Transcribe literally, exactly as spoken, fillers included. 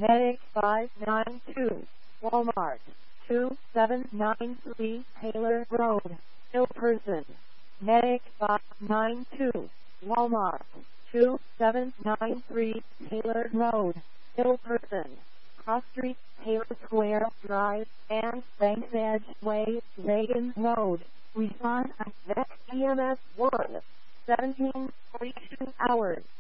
Medic five nine two, Walmart, two seven nine three Taylor Road, Hill Person. Medic five nine two, Walmart, two seven nine three Taylor Road, Hill Person. Cross Street, Taylor Square Drive, and Banks Edge Way, Reagan Road. Response at E M S one, seventeen forty-two hours.